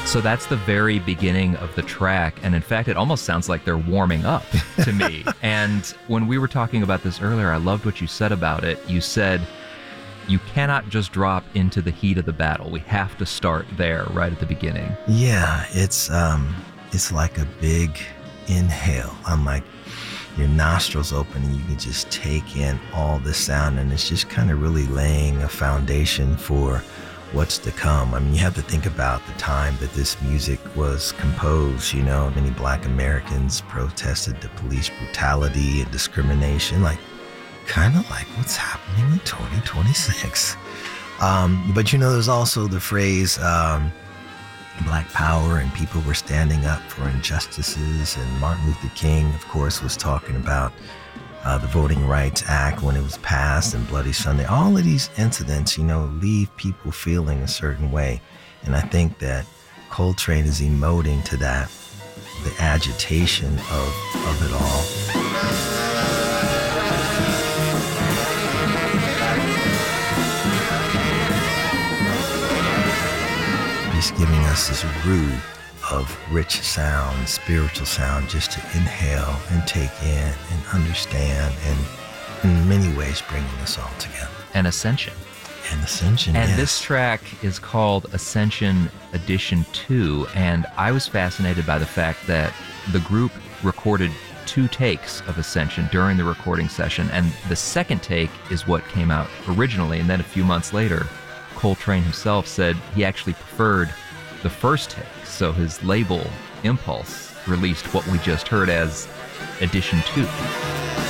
So that's the very beginning of the track. And in fact, it almost sounds like they're warming up to me. And when we were talking about this earlier, I loved what you said about it. You said, you cannot just drop into the heat of the battle. We have to start there right at the beginning. Yeah, it's like a big inhale. I'm like, your nostrils open and you can just take in all the sound, and it's just kind of really laying a foundation for what's to come. I mean, you have to think about the time that this music was composed. You know, many Black Americans protested the police brutality and discrimination, kind of like what's happening in 2026. But you know, there's also the phrase Black Power, and people were standing up for injustices, and Martin Luther King, of course, was talking about the Voting Rights Act when it was passed, and Bloody Sunday. All of these incidents, you know, leave people feeling a certain way. And I think that Coltrane is emoting to that, the agitation of it all. He's giving us this root of rich sound, spiritual sound, just to inhale and take in and understand, and in many ways bringing us all together. And Ascension. And Ascension, And yes. this track is called Ascension Edition 2, and I was fascinated by the fact that the group recorded 2 takes of Ascension during the recording session, and the second take is what came out originally, and then a few months later, Coltrane himself said he actually preferred the first take, so his label, Impulse, released what we just heard as Edition 2.